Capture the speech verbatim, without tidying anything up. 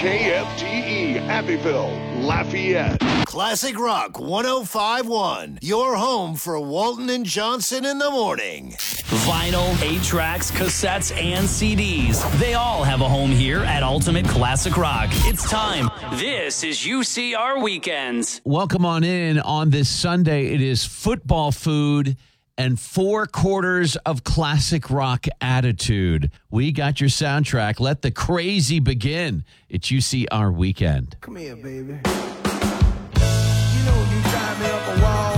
K F T E, Abbeville, Lafayette. Classic Rock one oh five point one, your home for Walton and Johnson in the morning. Vinyl, eight tracks, cassettes, and C Ds. They all have a home here at Ultimate Classic Rock. It's time. This is U C R Weekends. Welcome on in on this Sunday. It is football food and four quarters of classic rock attitude. We got your soundtrack. Let the crazy begin. It's U C R Weekend. Come here, baby. You know you drive me up a wall.